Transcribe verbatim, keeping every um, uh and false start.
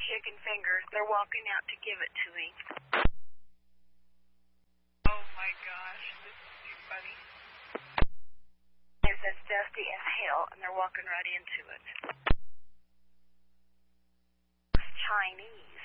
chicken fingers. They're walking out to give it to me. Oh my gosh, this is too funny. It's as dusty as hell, and they're walking right into it. It's Chinese.